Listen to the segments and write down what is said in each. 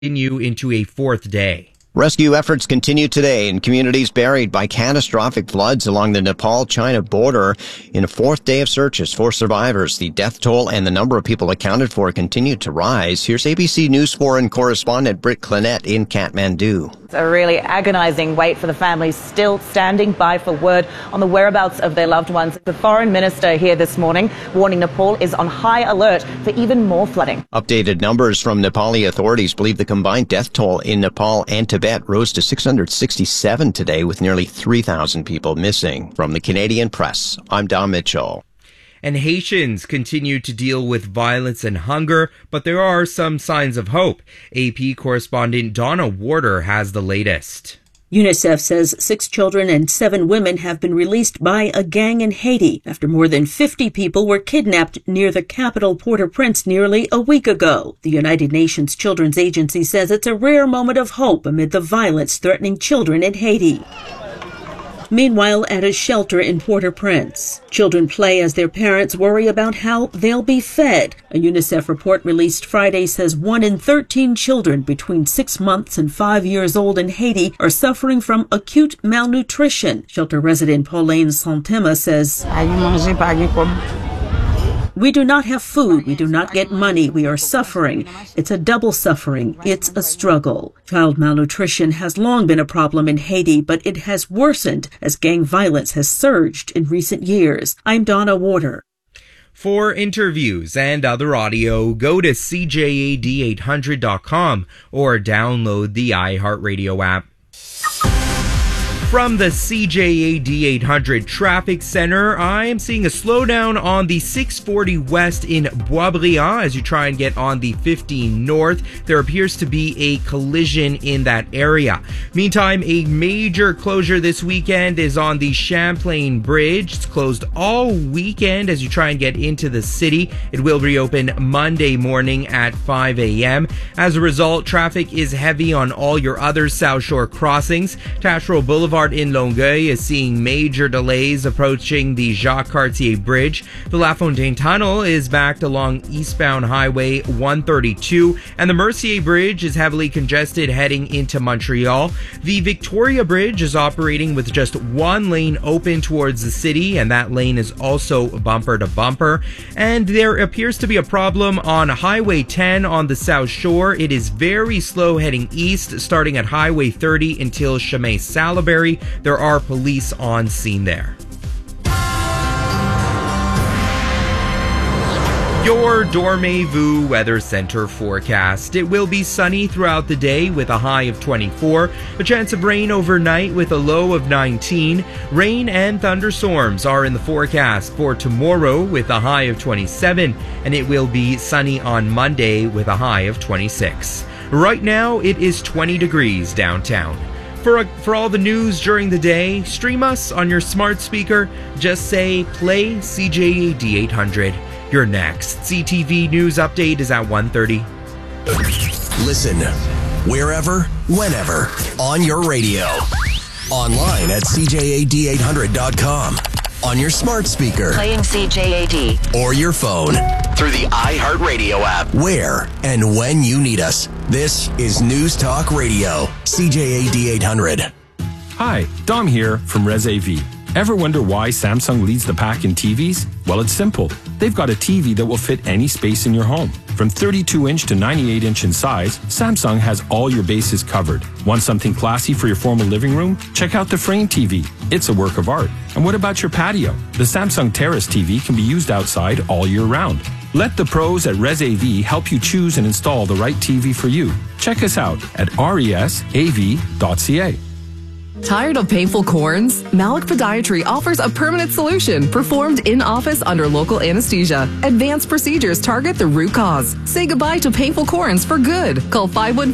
continue into a fourth day. Rescue efforts continue today in communities buried by catastrophic floods along the Nepal-China border. In a fourth day of searches for survivors, the death toll and the number of people accounted for continue to rise. Here's ABC News Foreign correspondent Britt Clinette in Kathmandu. It's a really agonizing wait for the families still standing by for word on the whereabouts of their loved ones. The foreign minister here this morning warning Nepal is on high alert for even more flooding. Updated numbers from Nepali authorities believe the combined death toll in Nepal and Tibet rose to 667 today, with nearly 3,000 people missing. From the Canadian Press, I'm Don Mitchell. And Haitians continue to deal with violence and hunger, but there are some signs of hope. AP correspondent Donna Warder has the latest. UNICEF says 6 children and 7 women have been released by a gang in Haiti after more than 50 people were kidnapped near the capital Port-au-Prince nearly a week ago. The United Nations Children's Agency says it's a rare moment of hope amid the violence threatening children in Haiti. Meanwhile, at a shelter in Port-au-Prince, children play as their parents worry about how they'll be fed. A UNICEF report released Friday says 1 in 13 children between 6 months and 5 years old in Haiti are suffering from acute malnutrition. Shelter resident Pauline Santema says, "We do not have food. We do not get money. We are suffering. It's a double suffering. It's a struggle." Child malnutrition has long been a problem in Haiti, but it has worsened as gang violence has surged in recent years. I'm Donna Warder. For interviews and other audio, go to CJAD800.com or download the iHeartRadio app. From the CJAD 800 Traffic Center, I am seeing a slowdown on the 640 West in Boisbriand as you try and get on the 15 North. There appears to be a collision in that area. Meantime, a major closure this weekend is on the Champlain Bridge. It's closed all weekend as you try and get into the city. It will reopen Monday morning at 5 a.m. As a result, traffic is heavy on all your other South Shore crossings. Taschereau Boulevard in Longueuil is seeing major delays approaching the Jacques Cartier Bridge. The La Fontaine Tunnel is backed along eastbound Highway 132, and the Mercier Bridge is heavily congested heading into Montreal. The Victoria Bridge is operating with just one lane open towards the city, and that lane is also bumper to bumper. And there appears to be a problem on Highway 10 on the South Shore. It is very slow heading east, starting at Highway 30 until Chimay-Salaberry. There are police on scene there. Your Dormez-vous Weather Center forecast. It will be sunny throughout the day with a high of 24. A chance of rain overnight with a low of 19. Rain and thunderstorms are in the forecast for tomorrow with a high of 27. And it will be sunny on Monday with a high of 26. Right now, it is 20 degrees downtown. For all the news during the day, stream us on your smart speaker. Just say, play CJAD 800. Your next CTV News update is at 1:30. Listen wherever, whenever, on your radio. Online at CJAD800.com. On your smart speaker. Playing CJAD. Or your phone. Through the iHeartRadio app. Where and when you need us. This is News Talk Radio. CJAD 800. Hi, Dom here from ResAV. Ever wonder why Samsung leads the pack in TVs? Well, it's simple. They've got a TV that will fit any space in your home. From 32-inch to 98-inch in size, Samsung has all your bases covered. Want something classy for your formal living room? Check out the Frame TV. It's a work of art. And what about your patio? The Samsung Terrace TV can be used outside all year round. Let the pros at ResAV help you choose and install the right TV for you. Check us out at resav.ca. Tired of painful corns? Malik Podiatry offers a permanent solution performed in office under local anesthesia. Advanced procedures target the root cause. Say goodbye to painful corns for good. Call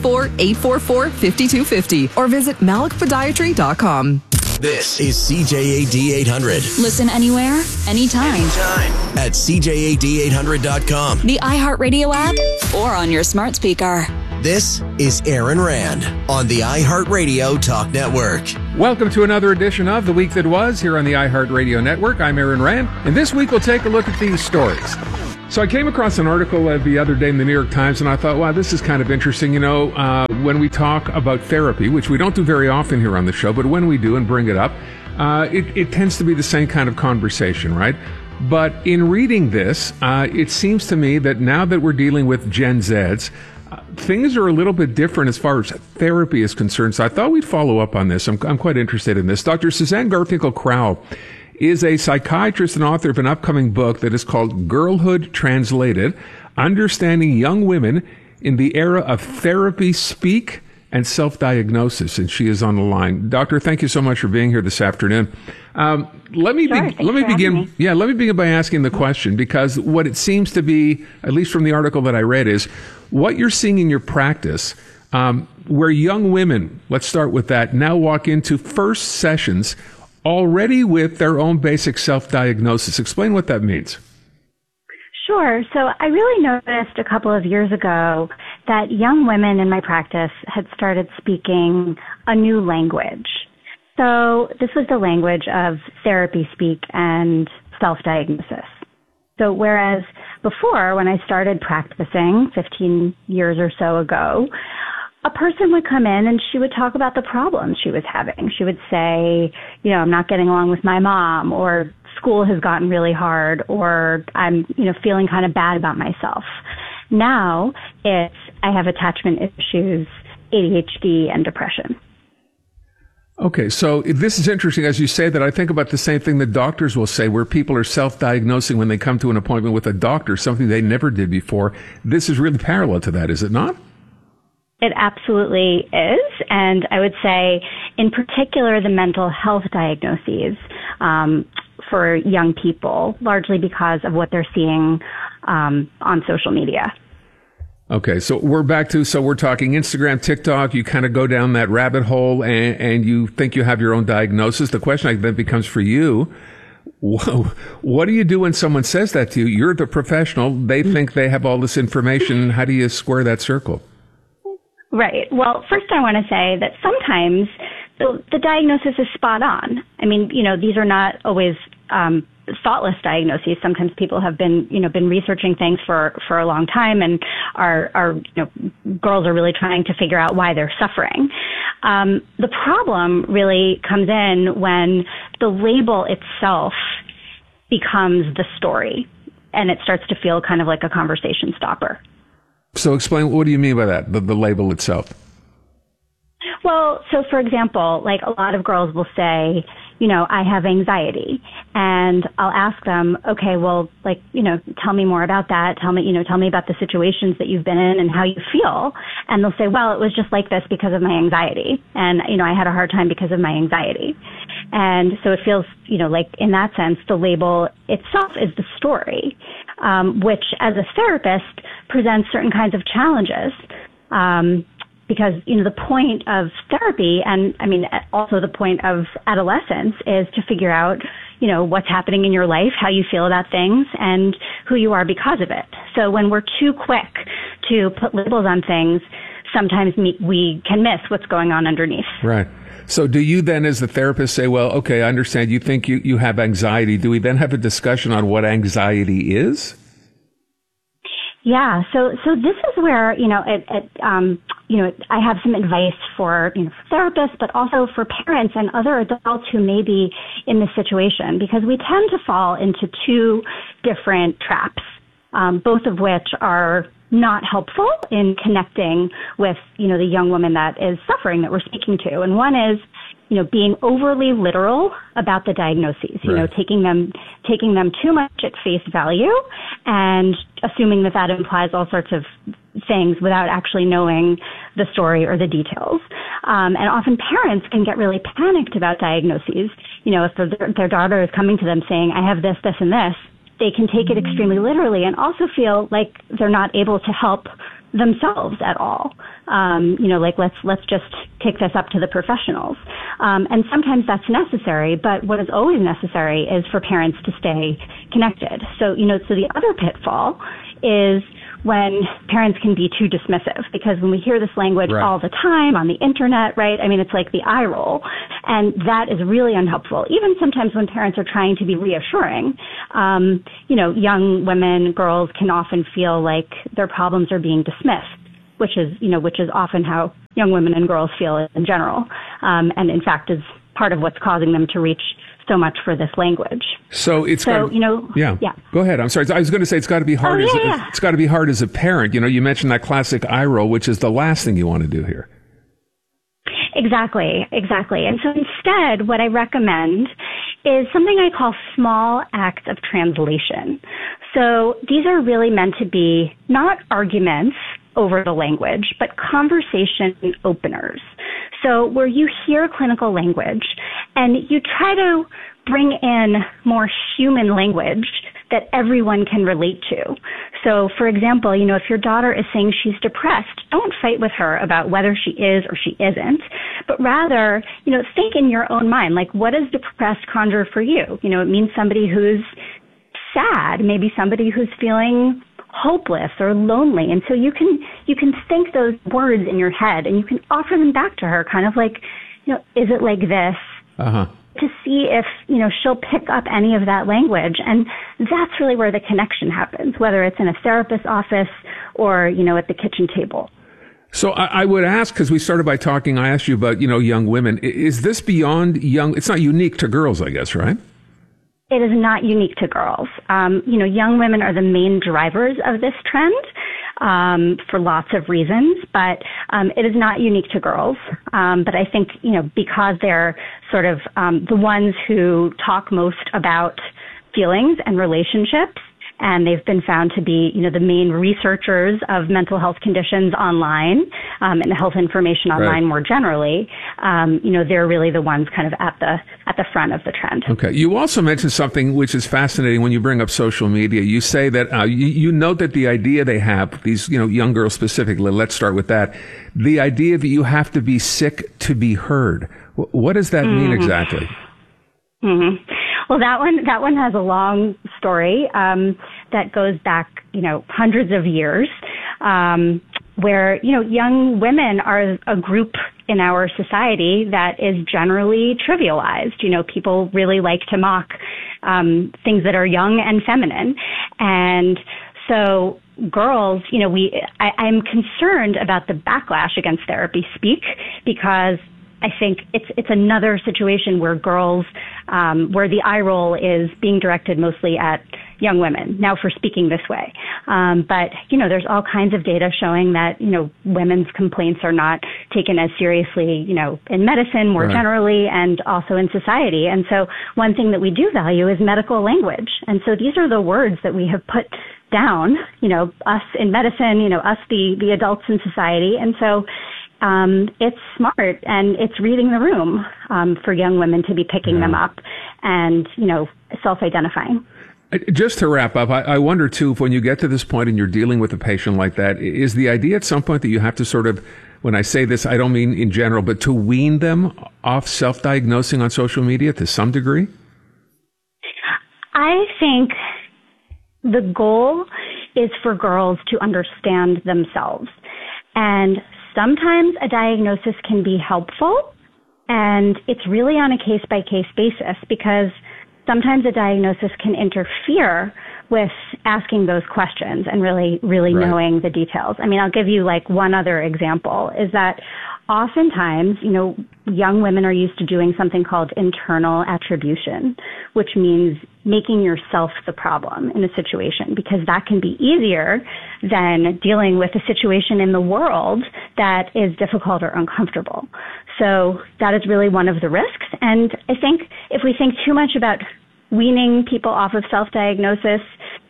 514-844-5250 or visit malikpodiatry.com. This is CJAD 800. Listen anywhere, anytime. At CJAD800.com. The iHeartRadio app or on your smart speaker. This is Aaron Rand on the iHeartRadio Talk Network. Welcome to another edition of The Week That Was here on the iHeartRadio Network. I'm Aaron Rand, and this week we'll take a look at these stories. So I came across an article the other day in the New York Times, and I thought, wow, this is kind of interesting. You know, when we talk about therapy, which we don't do very often here on the show, but when we do and bring it up, it tends to be the same kind of conversation, right? But in reading this, it seems to me that now that we're dealing with Gen Zs, things are a little bit different as far as therapy is concerned. So I thought we'd follow up on this. I'm quite interested in this. Dr. Suzanne Garfinkel-Krauwe is a psychiatrist and author of an upcoming book that is called Girlhood Translated, Understanding Young Women in the Era of Therapy Speak and Self-Diagnosis. And she is on the line. Doctor, thank you so much for being here this afternoon. Let me begin by asking the question, because what it seems to be, at least from the article that I read, is what you're seeing in your practice, where young women, let's start with that, now walk into first sessions already with their own basic self-diagnosis. Explain what that means. Sure. So I really noticed a couple of years ago that young women in my practice had started speaking a new language. So this was the language of therapy speak and self-diagnosis. So whereas before, when I started practicing 15 years or so ago, a person would come in and she would talk about the problems she was having. She would say, you know, I'm not getting along with my mom, or school has gotten really hard, or I'm, feeling kind of bad about myself. Now it's, I have attachment issues, ADHD, and depression. Okay, so this is interesting. As you say that, I think about the same thing that doctors will say, where people are self-diagnosing when they come to an appointment with a doctor, something they never did before. This is really parallel to that, is it not? It absolutely is. And I would say, in particular, the mental health diagnoses for young people, largely because of what they're seeing on social media. Okay, so we're talking Instagram, TikTok. You kind of go down that rabbit hole and you think you have your own diagnosis. The question then becomes for you, what do you do when someone says that to you? You're the professional. They think they have all this information. How do you square that circle? Right. Well, first I want to say that sometimes the diagnosis is spot on. I mean, these are not always thoughtless diagnoses. Sometimes people have been researching things for a long time and girls are really trying to figure out why they're suffering. The problem really comes in when the label itself becomes the story and it starts to feel kind of like a conversation stopper. So explain, what do you mean by that, the label itself? Well, so for example, like a lot of girls will say, I have anxiety, and I'll ask them, okay, well, tell me more about that. Tell me about the situations that you've been in and how you feel. And they'll say, well, it was just like this because of my anxiety. And, I had a hard time because of my anxiety. And so it feels, like in that sense, the label itself is the story, which as a therapist presents certain kinds of challenges. Because, the point of therapy and, also the point of adolescence is to figure out, what's happening in your life, how you feel about things, and who you are because of it. So when we're too quick to put labels on things, sometimes we can miss what's going on underneath. Right. So do you then, as the therapist, say, well, okay, I understand you think you have anxiety. Do we then have a discussion on what anxiety is? Yeah, so this is where, I have some advice for, therapists, but also for parents and other adults who may be in this situation, because we tend to fall into two different traps, both of which are not helpful in connecting with, the young woman that is suffering that we're speaking to. And one is, being overly literal about the diagnoses, right. Taking them too much at face value and assuming that implies all sorts of things without actually knowing the story or the details. And often parents can get really panicked about diagnoses. If their daughter is coming to them saying, I have this, this, and this, they can take it extremely literally and also feel like they're not able to help themselves at all. Let's just kick this up to the professionals. And sometimes that's necessary, but what is always necessary is for parents to stay connected. So the other pitfall is when parents can be too dismissive, because when we hear this language right. all the time on the internet, right? It's like the eye roll. And that is really unhelpful. Even sometimes when parents are trying to be reassuring, young women, girls can often feel like their problems are being dismissed, which is often how young women and girls feel in general. And in fact is part of what's causing them to reach so much for this language. So yeah. Go ahead. I'm sorry. I was going to say it's got to be hard. It's got to be hard as a parent. You mentioned that classic eye roll, which is the last thing you want to do here. Exactly. And so instead, what I recommend is something I call small acts of translation. So these are really meant to be not arguments over the language, but conversation openers. So where you hear clinical language and you try to bring in more human language that everyone can relate to. So, for example, if your daughter is saying she's depressed, don't fight with her about whether she is or she isn't, but rather, think in your own mind, like, what does depressed conjure for you? It means somebody who's sad, maybe somebody who's feeling hopeless or lonely. And so you can think those words in your head and you can offer them back to her, kind of like, is it like this? To see if, she'll pick up any of that language. And that's really where the connection happens, whether it's in a therapist's office or, at the kitchen table. So I would ask, because we started by talking, I asked you about, young women. Is this beyond young? It's not unique to girls, I guess, right? It is not unique to girls. Young women are the main drivers of this trend for lots of reasons, but it is not unique to girls. But I think, because they're sort of the ones who talk most about feelings and relationships, and they've been found to be, the main researchers of mental health conditions online and health information online more generally. They're really the ones kind of at the front of the trend. Okay. You also mentioned something which is fascinating when you bring up social media. You say that you note that the idea they have, these young girls specifically. Let's start with that. The idea that you have to be sick to be heard. What does that mean exactly? Mm-hmm. Well, that one has a long story that goes back, hundreds of years, where young women are a group in our society that is generally trivialized. People really like to mock things that are young and feminine, and so girls, I'm concerned about the backlash against therapy speak, because I think it's another situation where girls, where the eye roll is being directed mostly at young women, now for speaking this way. But, there's all kinds of data showing that, women's complaints are not taken as seriously, in medicine more generally and also in society. And so one thing that we do value is medical language. And so these are the words that we have put down, us in medicine, us, the adults in society. And so it's smart and it's reading the room for young women to be picking them up and, self-identifying. Just to wrap up, I wonder, too, if when you get to this point and you're dealing with a patient like that, is the idea at some point that you have to sort of, when I say this, I don't mean in general, but to wean them off self-diagnosing on social media to some degree? I think the goal is for girls to understand themselves. And sometimes a diagnosis can be helpful, and it's really on a case-by-case basis, because sometimes a diagnosis can interfere with asking those questions and really knowing the details. I mean, I'll give you one other example, is that oftentimes, young women are used to doing something called internal attribution, which means making yourself the problem in a situation, because that can be easier than dealing with a situation in the world that is difficult or uncomfortable. So that is really one of the risks. And I think if we think too much about weaning people off of self-diagnosis,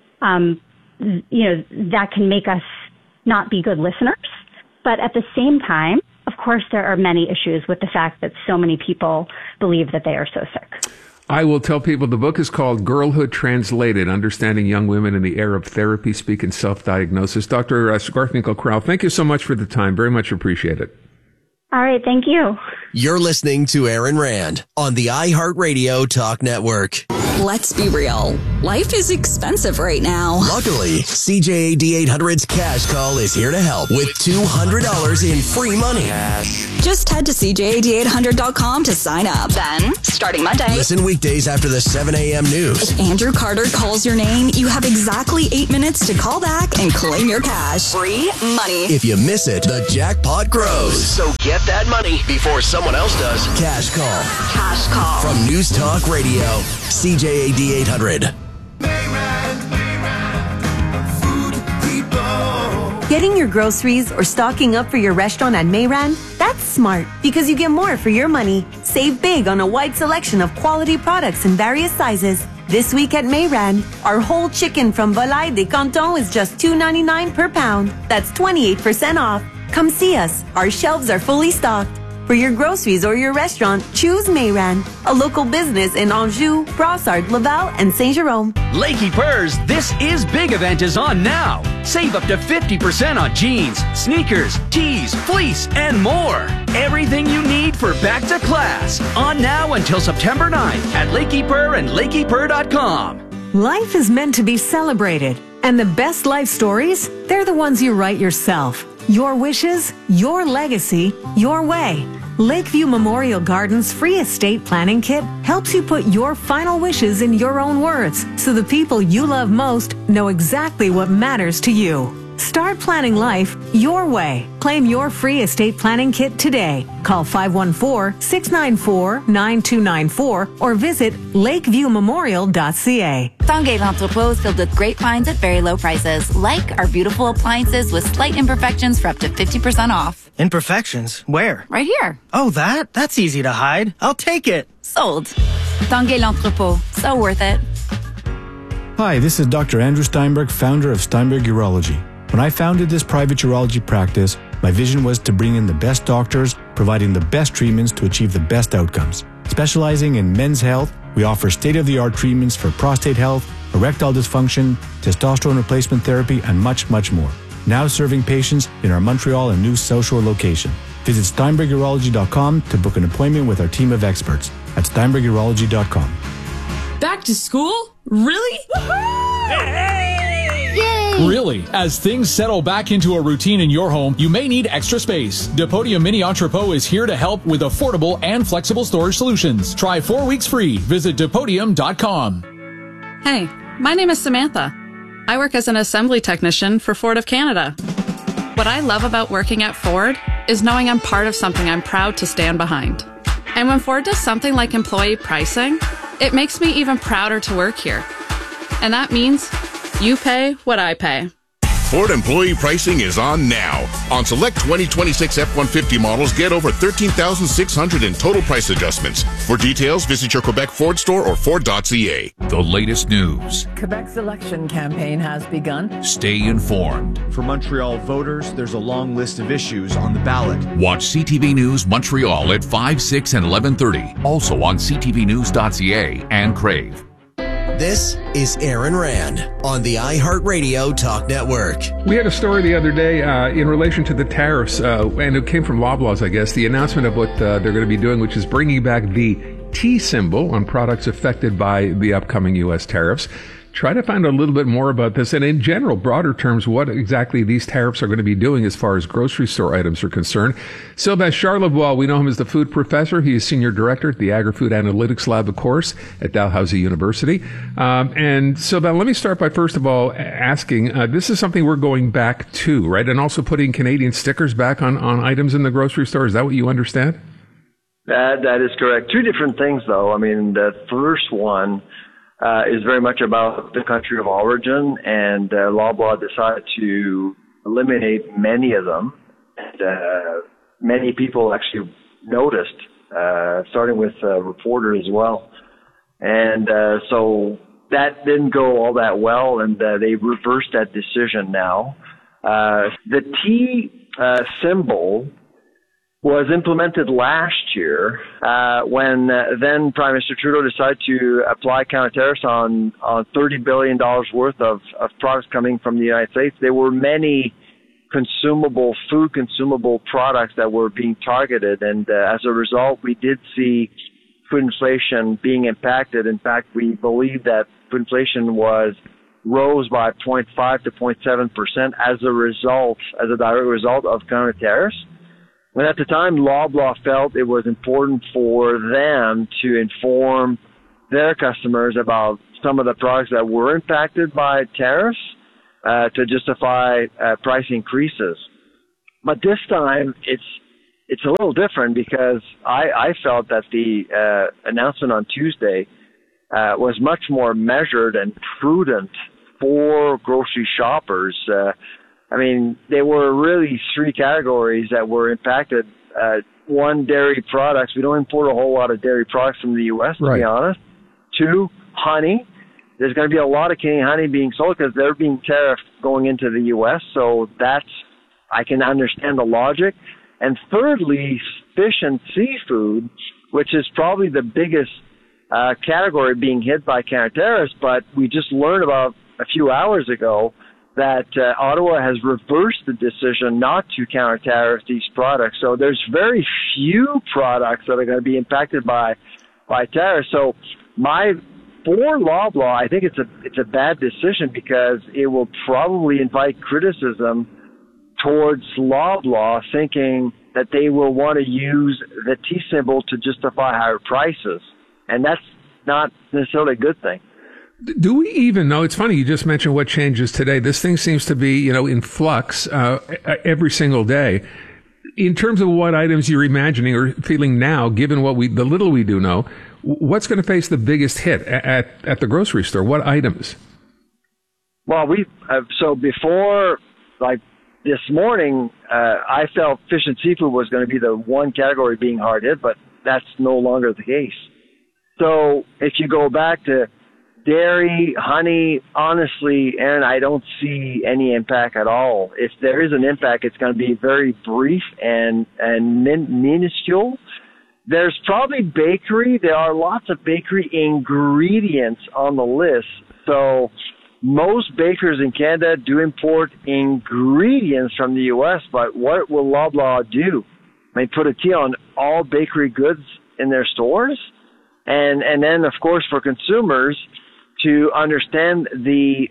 that can make us not be good listeners. But at the same time, of course, there are many issues with the fact that so many people believe that they are so sick. I will tell people the book is called Girlhood Translated, Understanding Young Women in the Era of Therapy, Speak, and Self-Diagnosis. Dr. Garfinkel-Krauth, thank you so much for the time. Very much appreciate it. All right. Thank you. You're listening to Aaron Rand on the iHeartRadio Talk Network. Let's be real. Life is expensive right now. Luckily, CJAD 800's Cash Call is here to help with $200 in free money. Just head to CJAD800.com to sign up. Then, starting Monday, listen weekdays after the 7 a.m. news. If Andrew Carter calls your name, you have exactly 8 minutes to call back and claim your cash. Free money. If you miss it, the jackpot grows. So get that money before someone else does. Cash Call. Cash Call. From News Talk Radio, CJAD 800. Getting your groceries or stocking up for your restaurant at Mayran? That's smart because you get more for your money. Save big on a wide selection of quality products in various sizes. This week at Mayran, our whole chicken from Volaille des Cantons is just $2.99 per pound. That's 28% off. Come see us. Our shelves are fully stocked. For your groceries or your restaurant, choose Mayran, a local business in Anjou, Brossard, Laval, and Saint-Jérôme. Lakey Purrs, this is big event is on now. Save up to 50% on jeans, sneakers, tees, fleece, and more. Everything you need for back to class. On now until September 9th at Lakey Purr and LakeyPurr.com. Life is meant to be celebrated. And the best life stories, they're the ones you write yourself. Your wishes, your legacy, your way. Lakeview Memorial Gardens free estate planning kit helps you put your final wishes in your own words so the people you love most know exactly what matters to you. Start planning life your way. Claim your free estate planning kit today. Call 514-694-9294 or visit lakeviewmemorial.ca. Tanguay L'Entrepôt is filled with great finds at very low prices, like our beautiful appliances with slight imperfections for up to 50% off. Imperfections? Where? Right here. Oh, that? That's easy to hide. I'll take it. Sold. Tanguay L'Entrepôt. So worth it. Hi, this is Dr. Andrew Steinberg, founder of Steinberg Urology. When I founded this private urology practice, my vision was to bring in the best doctors, providing the best treatments to achieve the best outcomes. Specializing in men's health, we offer state-of-the-art treatments for prostate health, erectile dysfunction, testosterone replacement therapy, and much, much more. Now serving patients in our Montreal and New South Shore location. Visit SteinbergUrology.com to book an appointment with our team of experts at SteinbergUrology.com. Back to school? Really? Really, as things settle back into a routine in your home, you may need extra space. Depodium Mini Entrepot is here to help with affordable and flexible storage solutions. Try 4 weeks free. Visit Depodium.com. Hey, my name is Samantha. I work as an assembly technician for Ford of Canada. What I love about working at Ford is knowing I'm part of something I'm proud to stand behind. And when Ford does something like employee pricing, it makes me even prouder to work here. And that means you pay what I pay. Ford employee pricing is on now. On select 2026 F-150 models, get over $13,600 in total price adjustments. For details, visit your Quebec Ford store or Ford.ca. The latest news. Quebec's election campaign has begun. Stay informed. For Montreal voters, there's a long list of issues on the ballot. Watch CTV News Montreal at 5, 6, and 11:30. Also on ctvnews.ca and Crave. This is Aaron Rand on the iHeartRadio Talk Network. We had a story the other day in relation to the tariffs, and it came from Loblaws, I guess, the announcement of what they're going to be doing, which is bringing back the T symbol on products affected by the upcoming U.S. tariffs. Try to find out a little bit more about this, and in general, broader terms, what exactly these tariffs are going to be doing as far as grocery store items are concerned. Sylvain Charlebois, we know him as the food professor. He is senior director at the Agri-Food Analytics Lab, of course, at Dalhousie University. And Sylvain, let me start by first of all asking, this is something we're going back to, right? And also putting Canadian stickers back on items in the grocery store. Is that what you understand? That is correct. Two different things, though. I mean, the first one is very much about the country of origin, and Loblaw decided to eliminate many of them. And many people actually noticed, starting with reporters as well. And so that didn't go all that well, and they reversed that decision now. The T symbol was implemented last year when then Prime Minister Trudeau decided to apply counter tariffs on $30 billion worth of products coming from the United States. There were many food consumable products that were being targeted, and as a result, we did see food inflation being impacted. In fact, we believe that food inflation rose by 0.5 to 0.7% as a direct result of counter tariffs. And at the time, Loblaw felt it was important for them to inform their customers about some of the products that were impacted by tariffs to justify price increases. But this time, it's a little different because I felt that the announcement on Tuesday was much more measured and prudent for grocery shoppers. There were really three categories that were impacted. One, dairy products. We don't import a whole lot of dairy products from the U.S., to be honest. Two, honey. There's going to be a lot of Canadian honey being sold because they're being tariffed going into the U.S., so I can understand the logic. And thirdly, fish and seafood, which is probably the biggest category being hit by counter tariffs, but we just learned about a few hours ago that Ottawa has reversed the decision not to counter tariff these products. So there's very few products that are going to be impacted by tariffs. So for Loblaw, I think it's a bad decision because it will probably invite criticism towards Loblaw, thinking that they will want to use the T symbol to justify higher prices. And that's not necessarily a good thing. Do we even know? It's funny, you just mentioned what changes today. This thing seems to be, in flux every single day. In terms of what items you're imagining or feeling now, given the little we do know, what's going to face the biggest hit at the grocery store? What items? Well, so before, this morning, I felt fish and seafood was going to be the one category being hard hit, but that's no longer the case. So if you go back to dairy, honey, honestly, Aaron, I don't see any impact at all. If there is an impact, it's going to be very brief and minuscule. There's probably bakery. There are lots of bakery ingredients on the list. So most bakers in Canada do import ingredients from the U.S., but what will Loblaw do? Put a T on all bakery goods in their stores? And then, of course, for consumers to understand the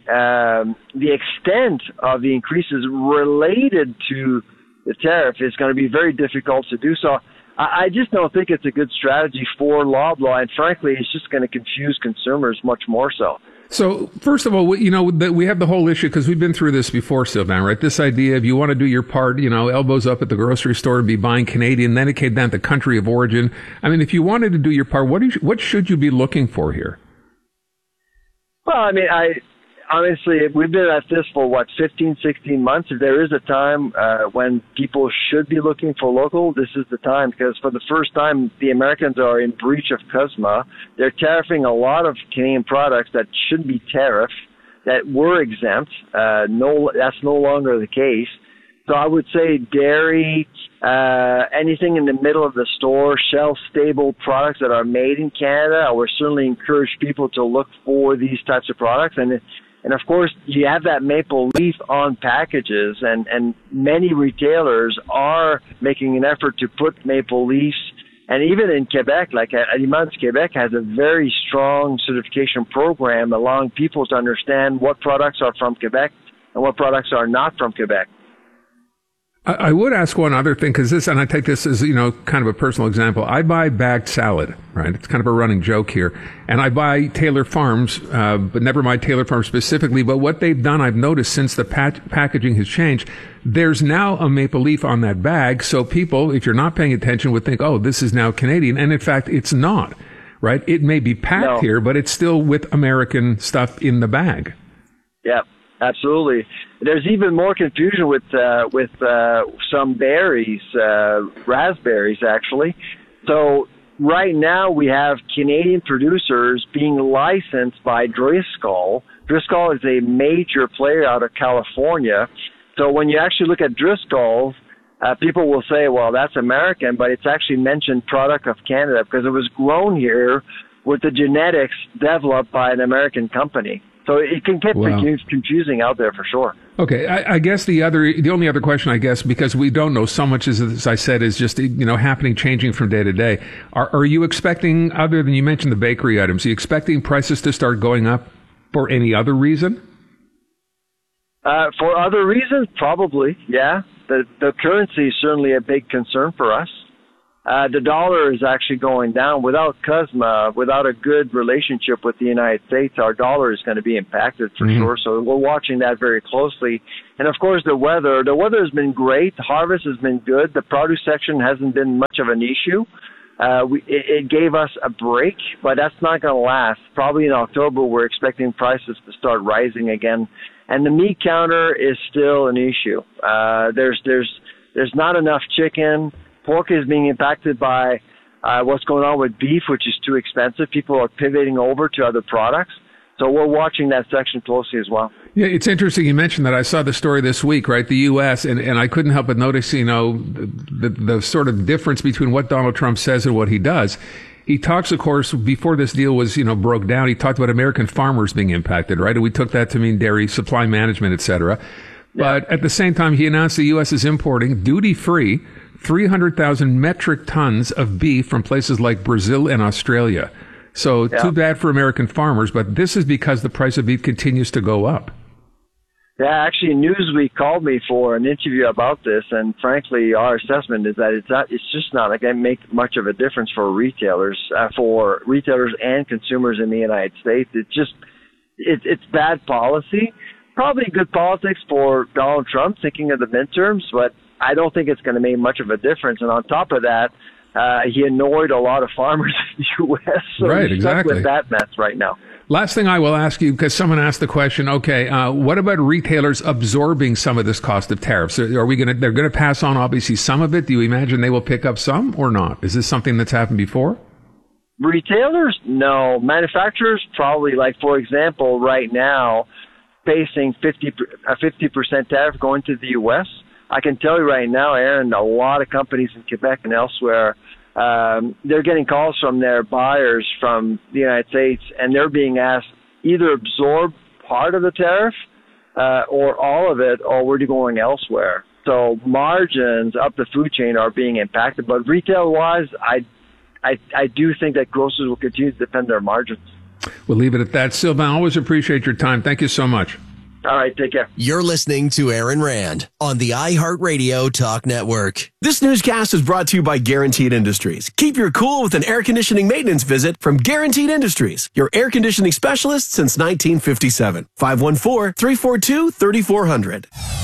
extent of the increases related to the tariff is going to be very difficult to do. So I just don't think it's a good strategy for Loblaw, and frankly, it's just going to confuse consumers much more so. So, first of all, we have the whole issue, because we've been through this before, Sylvain, right? This idea of you want to do your part, elbows up at the grocery store and be buying Canadian, then it came down to country of origin. If you wanted to do your part, what should you be looking for here? Well, honestly, we've been at this for, 15, 16 months. If there is a time when people should be looking for local, this is the time, because for the first time, the Americans are in breach of CUSMA. They're tariffing a lot of Canadian products that should be tariffed, that were exempt. That's no longer the case. So I would say dairy, anything in the middle of the store, shelf-stable products that are made in Canada. I would certainly encourage people to look for these types of products. And of course, you have that maple leaf on packages, and many retailers are making an effort to put maple leaves. And even in Quebec, like Aliments Quebec has a very strong certification program allowing people to understand what products are from Quebec and what products are not from Quebec. I would ask one other thing, and I take this as, kind of a personal example. I buy bagged salad, right? It's kind of a running joke here. And I buy Taylor Farms, but never mind Taylor Farms specifically. But what they've done, I've noticed since the packaging has changed, there's now a maple leaf on that bag. So people, if you're not paying attention, would think, oh, this is now Canadian. And in fact, it's not, right? It may be packed here, but it's still with American stuff in the bag. Yeah. Absolutely. There's even more confusion with some berries, raspberries actually. So right now we have Canadian producers being licensed by Driscoll. Driscoll is a major player out of California. So when you actually look at Driscoll, people will say, well, that's American, but it's actually mentioned product of Canada because it was grown here with the genetics developed by an American company. So it can get confusing out there for sure. Okay, I guess the only other question, I guess, because we don't know so much, as I said, is just, happening, changing from day to day. Are you expecting, other than you mentioned the bakery items, are you expecting prices to start going up for any other reason? For other reasons, probably, yeah. The currency is certainly a big concern for us. The dollar is actually going down. Without CUSMA, without a good relationship with the United States, our dollar is going to be impacted for sure. So we're watching that very closely. And of course, the weather has been great. The harvest has been good. The produce section hasn't been much of an issue. It gave us a break, but that's not going to last. Probably in October, we're expecting prices to start rising again. And the meat counter is still an issue. There's not enough chicken. Pork is being impacted by what's going on with beef, which is too expensive. People are pivoting over to other products. So we're watching that section closely as well. Yeah, it's interesting you mentioned that. I saw the story this week, right? The U.S., and I couldn't help but notice, the sort of difference between what Donald Trump says and what he does. He talks, of course, before this deal was, broke down, he talked about American farmers being impacted, right? And we took that to mean dairy supply management, et cetera. Yeah. But at the same time, he announced the U.S. is importing duty-free 300,000 metric tons of beef from places like Brazil and Australia. So too bad for American farmers, but this is because the price of beef continues to go up. Yeah, actually, Newsweek called me for an interview about this, and frankly, our assessment is that it's just not going to make much of a difference for retailers and consumers in the United States. It's bad policy. Probably good politics for Donald Trump, thinking of the midterms, but I don't think it's going to make much of a difference. And on top of that, he annoyed a lot of farmers in the U.S. So right, he's stuck exactly. with that mess right now. Last thing I will ask you, because someone asked the question, okay, what about retailers absorbing some of this cost of tariffs? They're going to pass on obviously some of it. Do you imagine they will pick up some or not? Is this something that's happened before? Retailers? No. Manufacturers probably, like, for example, right now, facing a 50% tariff going to the U.S. I can tell you right now, Aaron, a lot of companies in Quebec and elsewhere, they're getting calls from their buyers from the United States, and they're being asked either absorb part of the tariff or all of it, or we're going elsewhere. So margins up the food chain are being impacted. But retail-wise, I do think that grocers will continue to defend their margins. We'll leave it at that. Sylvain, always appreciate your time. Thank you so much. All right, take care. You're listening to Aaron Rand on the iHeartRadio Talk Network. This newscast is brought to you by Guaranteed Industries. Keep your cool with an air conditioning maintenance visit from Guaranteed Industries, your air conditioning specialist since 1957. 514-342-3400.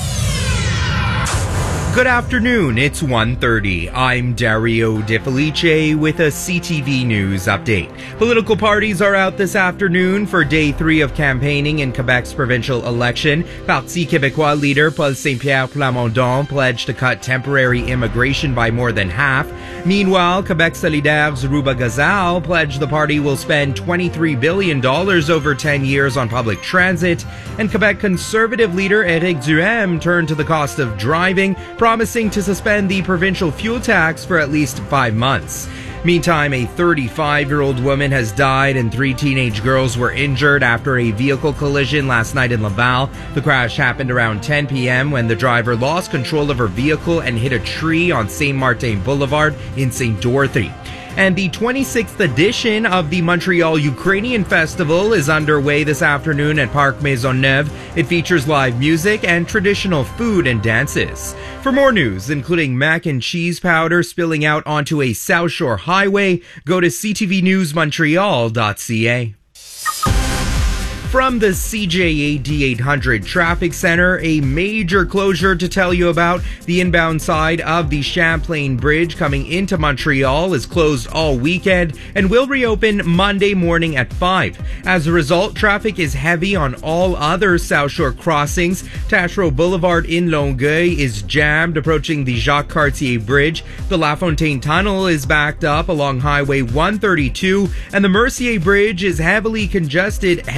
Good afternoon, it's 1:30. I'm Dario De Felice with a CTV News update. Political parties are out this afternoon for day 3 of campaigning in Quebec's provincial election. Parti Québécois leader Paul Saint-Pierre Plamondon pledged to cut temporary immigration by more than half. Meanwhile, Quebec Solidaire's Ruba Gazal pledged the party will spend $23 billion over 10 years on public transit. And Quebec Conservative leader Éric Duhaime turned to the cost of driving, promising to suspend the provincial fuel tax for at least 5 months. Meantime, a 35-year-old woman has died and 3 teenage girls were injured after a vehicle collision last night in Laval. The crash happened around 10 p.m. when the driver lost control of her vehicle and hit a tree on St. Martin Boulevard in St. Dorothy. And the 26th edition of the Montreal Ukrainian Festival is underway this afternoon at Parc Maisonneuve. It features live music and traditional food and dances. For more news, including mac and cheese powder spilling out onto a South Shore highway, go to ctvnewsmontreal.ca. From the CJAD 800 Traffic Center, a major closure to tell you about. The inbound side of the Champlain Bridge coming into Montreal is closed all weekend and will reopen Monday morning at 5. As a result, traffic is heavy on all other South Shore crossings. Taschereau Boulevard in Longueuil is jammed approaching the Jacques Cartier Bridge. The La Fontaine Tunnel is backed up along Highway 132, and the Mercier Bridge is heavily congested heading into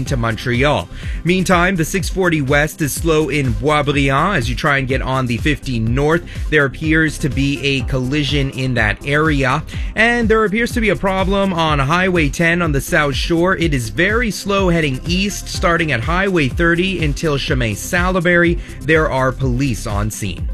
into Montreal. Meantime, the 640 West is slow in Boisbriand as you try and get on the 50 North. There appears to be a collision in that area. And there appears to be a problem on Highway 10 on the South Shore. It is very slow heading east, starting at Highway 30 until Chemin Salaberry. There are police on scene.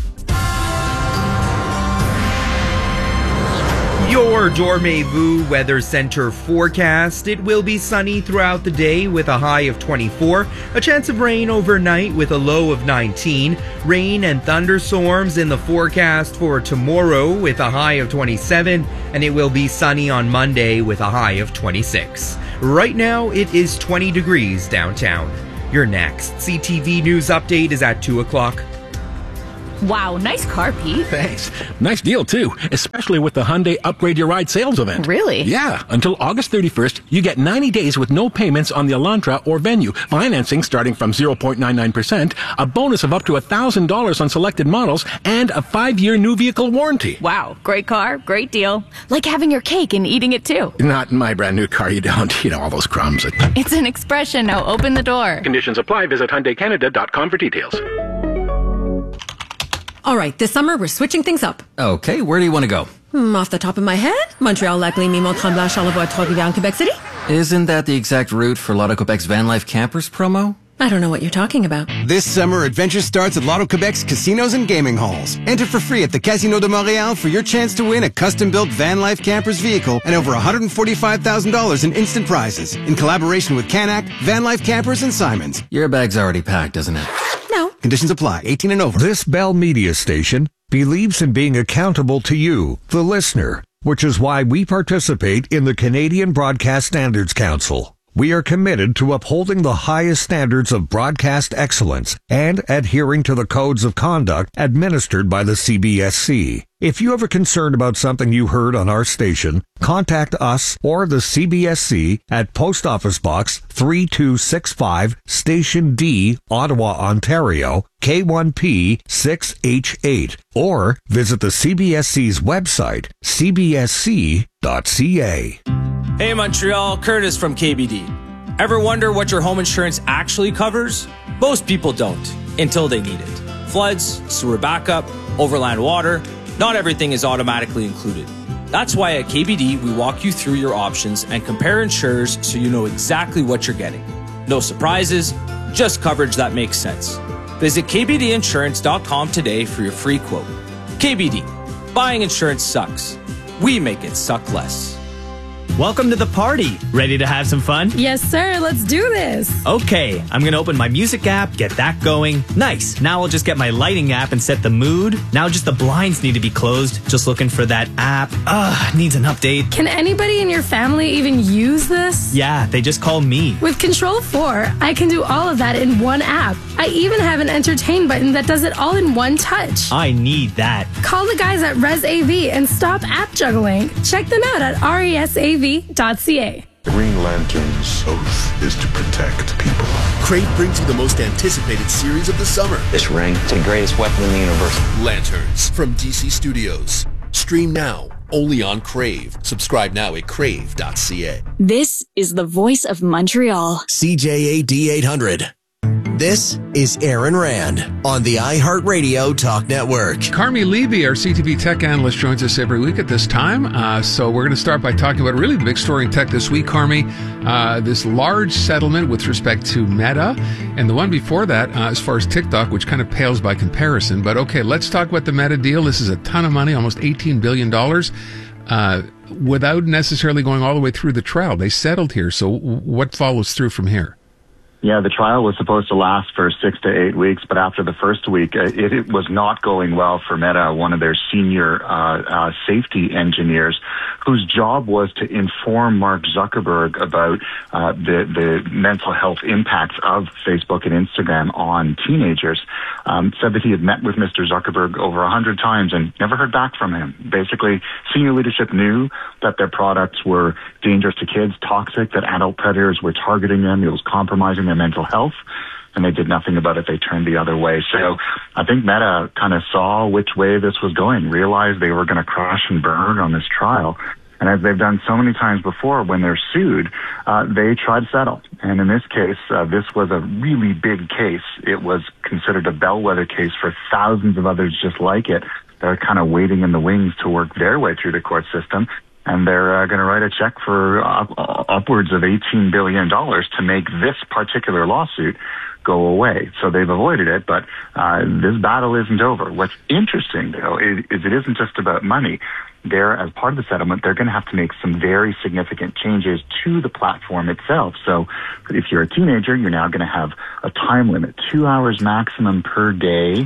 Your Dormez-vous Weather Center forecast. It will be sunny throughout the day with a high of 24. A chance of rain overnight with a low of 19. Rain and thunderstorms in the forecast for tomorrow with a high of 27. And it will be sunny on Monday with a high of 26. Right now, it is 20 degrees downtown. Your next CTV News update is at 2 o'clock. Wow, nice car, Pete. Thanks. Nice deal, too, especially with the Hyundai Upgrade Your Ride sales event. Really? Yeah. Until August 31st, you get 90 days with no payments on the Elantra or Venue, financing starting from 0.99%, a bonus of up to $1,000 on selected models, and a 5-year new vehicle warranty. Wow, great car, great deal. Like having your cake and eating it, too. Not in my brand new car. You don't eat all those crumbs. It's an expression. Now open the door. Conditions apply. Visit HyundaiCanada.com for details. All right, this summer we're switching things up. Okay, where do you want to go? Off the top of my head, Montreal, Lac Lémy, Mont-Tremblant, Charlevoix, Trois-Rivières, Quebec City. Isn't that the exact route for Lotto Quebec's Van Life Campers promo? I don't know what you're talking about. This summer, adventure starts at Lotto Quebec's casinos and gaming halls. Enter for free at the Casino de Montréal for your chance to win a custom-built Van Life Campers vehicle and over $145,000 in instant prizes. In collaboration with Canac, Van Life Campers, and Simons. Your bag's already packed, isn't it? No. Conditions apply. 18 and over. This Bell Media station believes in being accountable to you, the listener, which is why we participate in the Canadian Broadcast Standards Council. We are committed to upholding the highest standards of broadcast excellence and adhering to the codes of conduct administered by the CBSC. If you have a concern about something you heard on our station, contact us or the CBSC at Post Office Box 3265, Station D, Ottawa, Ontario, K1P 6H8, or visit the CBSC's website, cbsc.ca. Hey Montreal, Curtis from KBD. Ever wonder what your home insurance actually covers? Most people don't, until they need it. Floods, sewer backup, overland water, not everything is automatically included. That's why at KBD we walk you through your options and compare insurers so you know exactly what you're getting. No surprises, just coverage that makes sense. Visit kbdinsurance.com today for your free quote. KBD, buying insurance sucks. We make it suck less. Welcome to the party. Ready to have some fun? Yes, sir. Let's do this. Okay, I'm going to open my music app, get that going. Nice. Now I'll just get my lighting app and set the mood. Now just the blinds need to be closed. Just looking for that app. Needs an update. Can anybody in your family even use this? Yeah, they just call me. With Control 4, I can do all of that in one app. I even have an entertain button that does it all in one touch. I need that. Call the guys at ResAV and stop app juggling. Check them out at resav.ca. The Green Lantern's oath is to protect people. Crave brings you the most anticipated series of the summer. This ring is the greatest weapon in the universe. Lanterns from DC Studios. Stream now, only on Crave. Subscribe now at crave.ca. This is the voice of Montreal. CJAD 800. This is Aaron Rand on the iHeartRadio Talk Network. Carmi Levy, our CTV tech analyst, joins us every week at this time. So we're going to start by talking about really the big story in tech this week, Carmi. This large settlement with respect to Meta, and the one before that, as far as TikTok, which kind of pales by comparison. But okay, let's talk about the Meta deal. This is a ton of money, almost $18 billion. Without necessarily going all the way through the trial. They settled here. So what follows through from here? Yeah, the trial was supposed to last for 6 to 8 weeks, but after the first week, it was not going well for Meta, one of their senior safety engineers, whose job was to inform Mark Zuckerberg about the mental health impacts of Facebook and Instagram on teenagers. Said that he had met with Mr. Zuckerberg over 100 times and never heard back from him. Basically, senior leadership knew that their products were dangerous to kids, toxic, that adult predators were targeting them. It was compromising their mental health, and they did nothing about it. They turned the other way. So I think Meta kind of saw which way this was going, realized they were going to crash and burn on this trial, And as they've done so many times before when they're sued, they try to settle. And in this case, this was a really big case. It was considered a bellwether case for thousands of others just like it. They're kind of waiting in the wings to work their way through the court system. And they're going to write a check for upwards of $18 billion to make this particular lawsuit go away. So they've avoided it, but this battle isn't over. What's interesting, though, is it isn't just about money. There, as part of the settlement, they're going to have to make some very significant changes to the platform itself. So if you're a teenager, you're now going to have a time limit, 2 hours maximum per day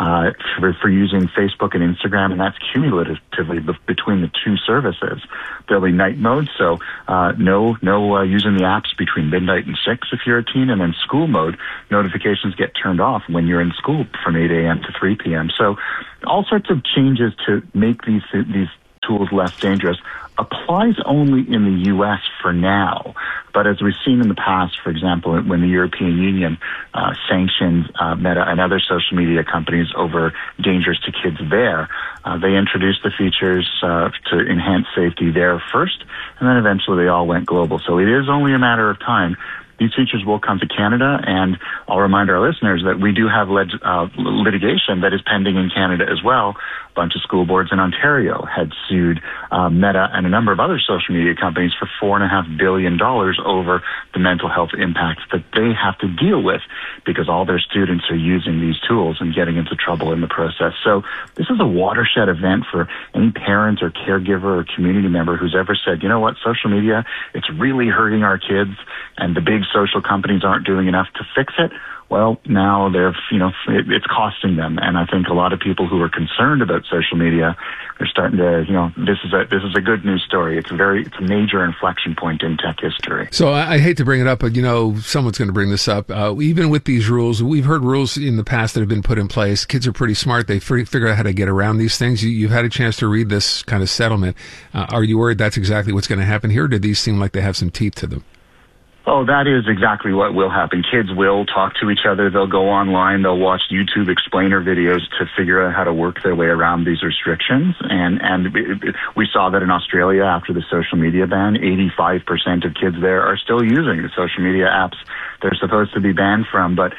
for using Facebook and Instagram, and that's cumulatively between the two services. There'll be night mode, so no using the apps between midnight and 6 if you're a teen, and then school mode, notifications get turned off when you're in school from 8 a.m. to 3 p.m. So all sorts of changes to make these tools less dangerous applies only in the U.S. for now. But as we've seen in the past, for example, when the European Union sanctioned Meta and other social media companies over dangers to kids there, they introduced the features to enhance safety there first, and then eventually they all went global. So it is only a matter of time. These features will come to Canada, and I'll remind our listeners that we do have litigation that is pending in Canada as well. A bunch of school boards in Ontario had sued Meta and a number of other social media companies for $4.5 billion over the mental health impacts that they have to deal with because all their students are using these tools and getting into trouble in the process. So this is a watershed event for any parent or caregiver or community member who's ever said, you know what, social media, it's really hurting our kids, and the big social companies aren't doing enough to fix it. Well, now it's costing them. And I think a lot of people who are concerned about social media are starting to, this is a good news story. It's a major inflection point in tech history. So I hate to bring it up, but someone's going to bring this up. Even with these rules, we've heard rules in the past that have been put in place. Kids are pretty smart. They figure out how to get around these things. You've had a chance to read this kind of settlement. Are you worried that's exactly what's going to happen here? Or do these seem like they have some teeth to them? Oh, that is exactly what will happen. Kids will talk to each other. They'll go online. They'll watch YouTube explainer videos to figure out how to work their way around these restrictions. And we saw that in Australia after the social media ban, 85% of kids there are still using the social media apps they're supposed to be banned from. But,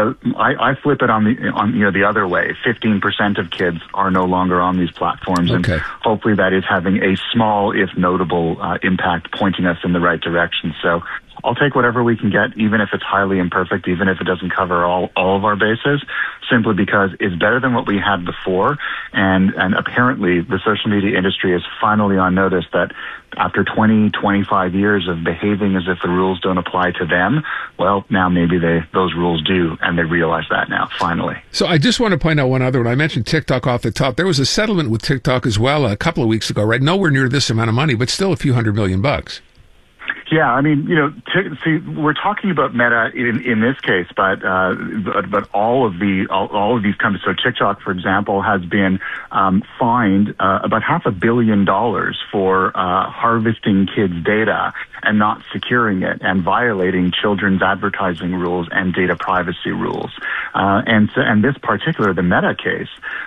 I flip it on the other way. 15% of kids are no longer on these platforms. Okay. And hopefully that is having a small, if notable, impact pointing us in the right direction. So I'll take whatever we can get, even if it's highly imperfect, even if it doesn't cover all of our bases, simply because it's better than what we had before. And apparently the social media industry is finally on notice that after 25 years of behaving as if the rules don't apply to them, well, now maybe those rules do, and they realize that now, finally. So I just want to point out one other one. I mentioned TikTok off the top. There was a settlement with TikTok as well a couple of weeks ago, right? Nowhere near this amount of money, but still a few $100 million. Yeah, I mean, see, we're talking about Meta in this case, but all of these companies. So TikTok, for example, has been fined about $500 million for harvesting kids' data and not securing it, and violating children's advertising rules and data privacy rules. And this particular, the Meta case,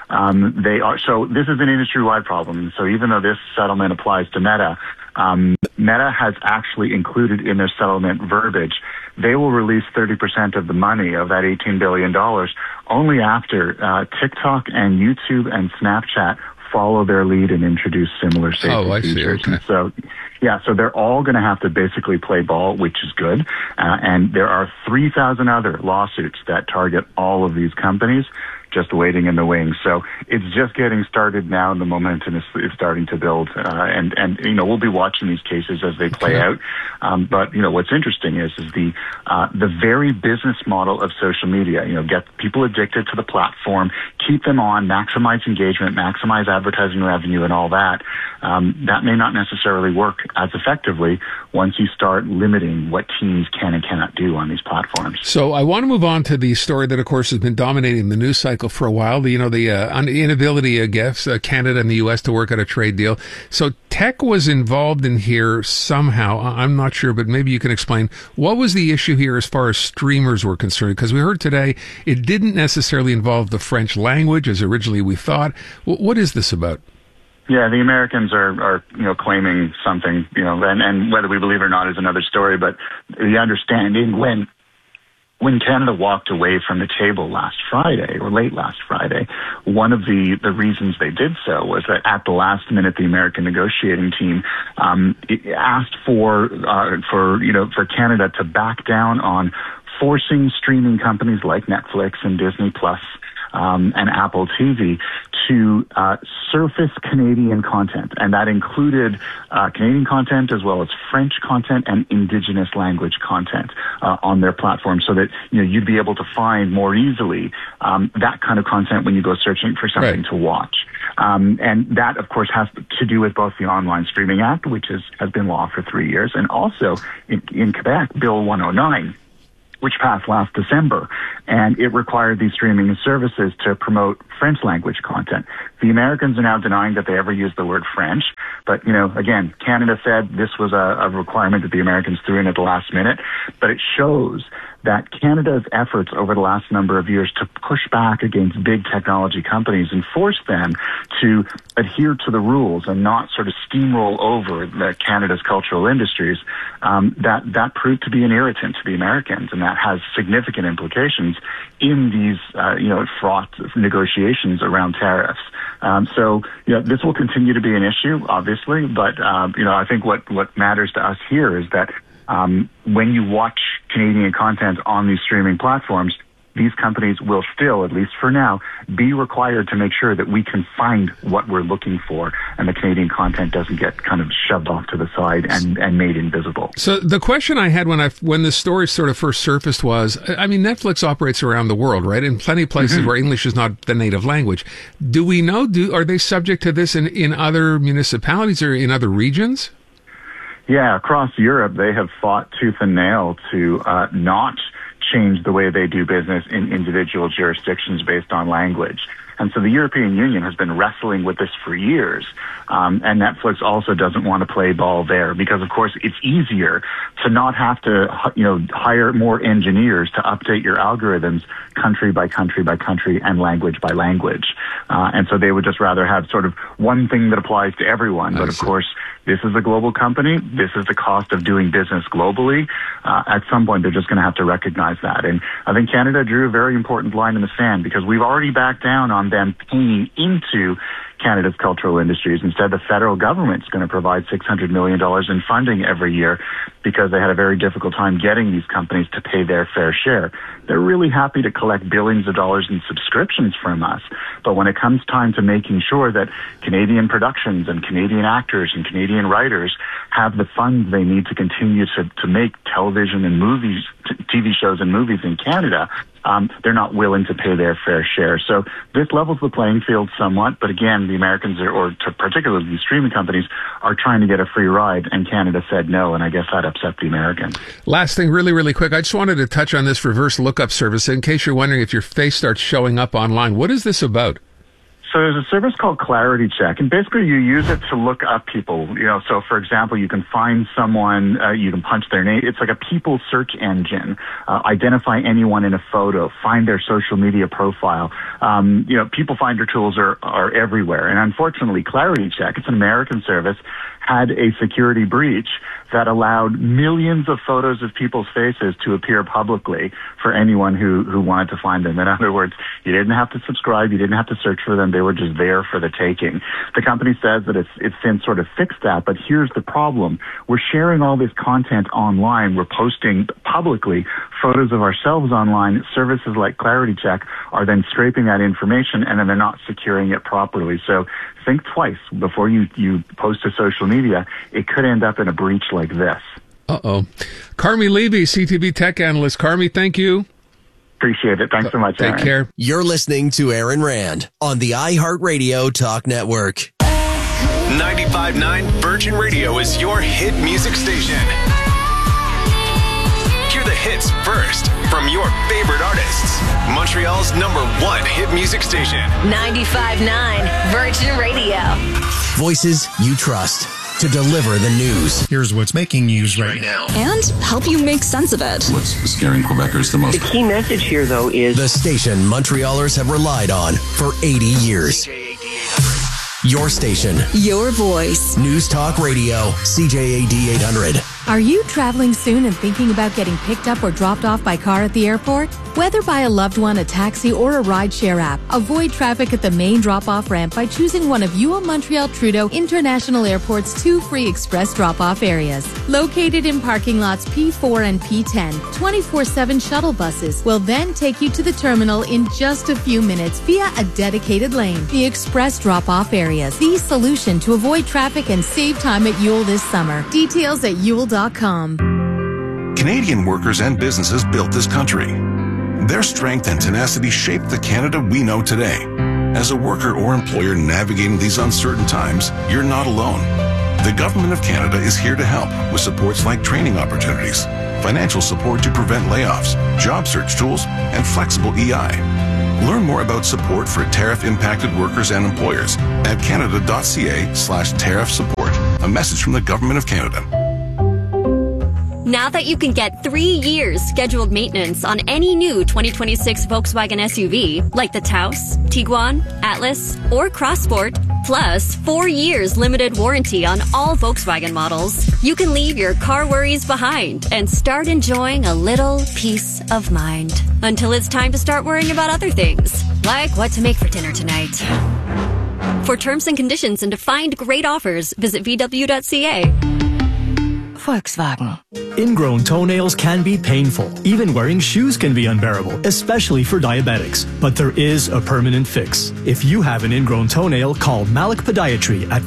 so this is an industry-wide problem. So even though this settlement applies to Meta, Meta has actually included in their settlement verbiage, they will release 30% of the money of that $18 billion only after TikTok and YouTube and Snapchat follow their lead and introduce similar safety features. Okay. So they're all going to have to basically play ball, which is good. And there are 3,000 other lawsuits that target all of these companies just waiting in the wings. So it's just getting started now, and the momentum is starting to build. And we'll be watching these cases as they play out. But what's interesting is the very business model of social media. Get people addicted to the platform, keep them on, maximize engagement, maximize advertising revenue, and all that. That may not necessarily work as effectively once you start limiting what teens can and cannot do on these platforms. So I want to move on to the story that, of course, has been dominating the news cycle for a while. The inability, I guess, Canada and the U.S. to work out a trade deal. So tech was involved in here somehow. I'm not sure, but maybe you can explain what was the issue here as far as streamers were concerned. Because we heard today it didn't necessarily involve the French language as originally we thought. What is this about? Yeah, the Americans are claiming something, and whether we believe it or not is another story. But the understanding when Canada walked away from the table last Friday, or late last Friday, one of the reasons they did so was that at the last minute, the American negotiating team asked for Canada to back down on forcing streaming companies like Netflix and Disney Plus and Apple TV to surface Canadian content. And that included Canadian content as well as French content and Indigenous language content on their platform, so that you'd be able to find more easily that kind of content when you go searching for something to watch. And that, of course, has to do with both the Online Streaming Act, which has been law for 3 years, and also in Quebec, Bill 109, which passed last December, and it required these streaming services to promote French language content. The Americans are now denying that they ever used the word French, but, again, Canada said this was a requirement that the Americans threw in at the last minute, but it shows that Canada's efforts over the last number of years to push back against big technology companies and force them to adhere to the rules and not sort of steamroll over Canada's cultural industries, that proved to be an irritant to the Americans, and that has significant implications in these, fraught negotiations around tariffs. So this will continue to be an issue, obviously, but, I think what matters to us here is that when you watch Canadian content on these streaming platforms, these companies will still, at least for now, be required to make sure that we can find what we're looking for, and the Canadian content doesn't get kind of shoved off to the side and made invisible. So the question I had when this story sort of first surfaced was, Netflix operates around the world, right? In plenty of places where English is not the native language. Do we know, are they subject to this in other municipalities or in other regions? Yeah, across Europe, they have fought tooth and nail to not change the way they do business in individual jurisdictions based on language. And so the European Union has been wrestling with this for years. And Netflix also doesn't want to play ball there because, of course, it's easier to not have to, hire more engineers to update your algorithms country by country by country and language by language. And so they would just rather have sort of one thing that applies to everyone. But, of course, this is a global company. This is the cost of doing business globally. At some point, they're just going to have to recognize that. And I think Canada drew a very important line in the sand because we've already backed down on them paying into Canada's cultural industries. Instead, the federal government's going to provide $600 million in funding every year because they had a very difficult time getting these companies to pay their fair share. They're really happy to collect billions of dollars in subscriptions from us. But when it comes time to making sure that Canadian productions and Canadian actors and Canadian writers have the funds they need to continue to make television and movies, TV shows and movies in Canada, they're not willing to pay their fair share. So this levels the playing field somewhat, but again, the Americans, particularly the streaming companies, are trying to get a free ride, and Canada said no, and I guess that upset the Americans. Last thing, really, really quick, I just wanted to touch on this reverse lookup service in case you're wondering if your face starts showing up online. What is this about? So there's a service called Clarity Check, and basically you use it to look up people. So for example, you can find someone, you can punch their name. It's like a people search engine. Identify anyone in a photo, find their social media profile. People finder tools are everywhere. And unfortunately, Clarity Check, it's an American service, had a security breach that allowed millions of photos of people's faces to appear publicly for anyone who wanted to find them. In other words, you didn't have to subscribe, you didn't have to search for them, they were just there for the taking. The company says that it's since sort of fixed that, but here's the problem. We're sharing all this content online, we're posting publicly photos of ourselves online. Services like Clarity Check are then scraping that information, and then they're not securing it properly. So think twice before you post to social media. It could end up in a breach like this. Uh-oh. Carmi Levy, CTV tech analyst. Carmi, thank you. Appreciate it. Thanks so much, Take Aaron. care. You're listening to Aaron Rand on the iHeartRadio Talk Network. 95.9 Virgin Radio is your hit music station. Hear the hits first from your favorite artists. Montreal's #1 hit music station. 95.9 Virgin Radio. Voices you trust to deliver the news. Here's what's making news right now. And help you make sense of it. What's scaring Quebecers the most? The key message here, though, is the station Montrealers have relied on for 80 years. Your station. Your voice. News Talk Radio, CJAD 800. Are you traveling soon and thinking about getting picked up or dropped off by car at the airport? Whether by a loved one, a taxi, or a rideshare app, avoid traffic at the main drop-off ramp by choosing one of UO Montreal Trudeau International Airport's 2 free express drop-off areas. Located in parking lots P4 and P10, 24/7 shuttle buses will then take you to the terminal in just a few minutes via a dedicated lane. The express drop-off areas, the solution to avoid traffic and save time at UO this summer. Details at UO.com. Canadian workers and businesses built this country. Their strength and tenacity shaped the Canada we know today. As a worker or employer navigating these uncertain times, you're not alone. The Government of Canada is here to help with supports like training opportunities, financial support to prevent layoffs, job search tools, and flexible EI. Learn more about support for tariff-impacted workers and employers at canada.ca/tariff support. A message from the Government of Canada. Now that you can get 3 years scheduled maintenance on any new 2026 Volkswagen SUV, like the Taos, Tiguan, Atlas, or Crossport, plus 4 years limited warranty on all Volkswagen models, you can leave your car worries behind and start enjoying a little peace of mind. Until it's time to start worrying about other things, like what to make for dinner tonight. For terms and conditions and to find great offers, visit VW.ca. Volkswagen. Ingrown toenails can be painful. Even wearing shoes can be unbearable, especially for diabetics. But there is a permanent fix. If you have an ingrown toenail, call Malik Podiatry at